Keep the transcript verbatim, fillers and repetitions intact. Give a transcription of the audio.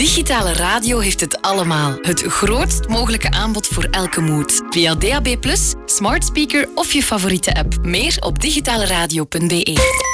Digitale radio heeft het allemaal. Het grootst mogelijke aanbod voor elke mood. Via D A B plus, smart speaker of je favoriete app. Meer op digitaleradio punt be.